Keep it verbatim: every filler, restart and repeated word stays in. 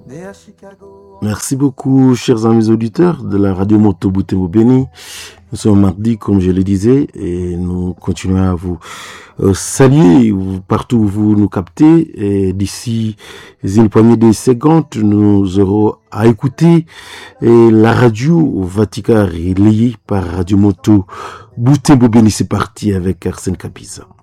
Merci beaucoup, chers amis auditeurs de la radio Moto Butembo Beni. Nous sommes mardi, comme je le disais, et nous continuons à vous euh, saluer partout où vous nous captez. Et d'ici une poignée de secondes, nous aurons à écouter et la radio Vatican relayée par Radio Moto Butembo Beni. C'est parti avec Arsène Kapiza.